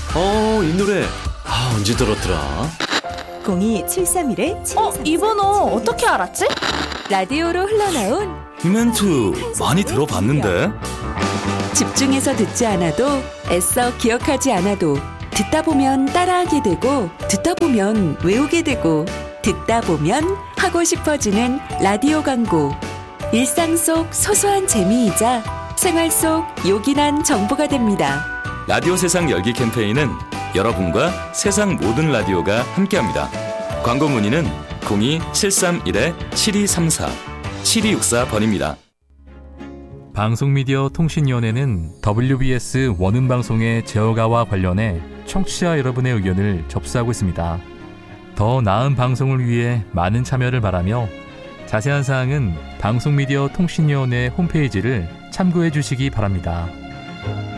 이 노래 언제 들었더라? 02731-7234. 이 번호 어떻게 알았지? 라디오로 흘러나온 이 멘트 많이 들어봤는데. 집중해서 듣지 않아도 애써 기억하지 않아도 듣다 보면 따라하게 되고 듣다 보면 외우게 되고 듣다 보면 하고 싶어지는 라디오 광고. 일상 속 소소한 재미이자 생활 속 요긴한 정보가 됩니다. 라디오 세상 열기 캠페인은 여러분과 세상 모든 라디오가 함께합니다. 광고 문의는 02-731-7234 7264번입니다. 방송미디어통신위원회는 WBS 원음방송의 제어가와 관련해 청취자 여러분의 의견을 접수하고 있습니다. 더 나은 방송을 위해 많은 참여를 바라며 자세한 사항은 방송미디어통신위원회 홈페이지를 참고해 주시기 바랍니다.